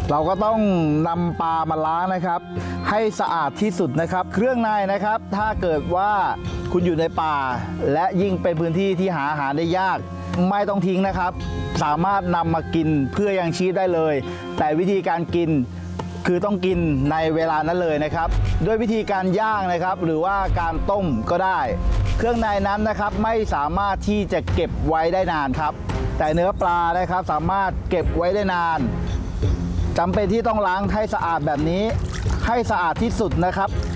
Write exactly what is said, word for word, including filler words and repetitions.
เราก็ต้องนำปลามาล้างนะครับให้สะอาดที่สุดนะครับเครื่องในนะครับถ้าเกิดว่าคุณอยู่ในป่าและยิ่งเป็นพื้นที่ที่หาอาหารได้ยากไม่ต้องทิ้งนะครับสามารถนำมากินเพื่อยังชีพได้เลยแต่วิธีการกินคือต้องกินในเวลานั้นเลยนะครับด้วยวิธีการย่างนะครับหรือว่าการต้มก็ได้เครื่องในนั้นนะครับไม่สามารถที่จะเก็บไว้ได้นานครับแต่เนื้อปลานะครับสามารถเก็บไว้ได้นานจำเป็นที่ต้องล้างให้สะอาดแบบนี้ให้สะอาดที่สุดนะครับ